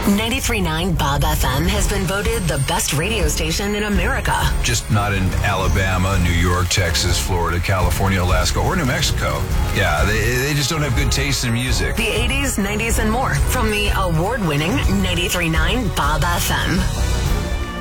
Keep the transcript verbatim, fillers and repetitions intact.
ninety-three point nine Bob F M has been voted the best radio station in America. Just not in Alabama, New York, Texas, Florida, California, Alaska, or New Mexico. Yeah, they, they just don't have good taste in music. The eighties, nineties, and more from the award-winning ninety-three point nine Bob F M.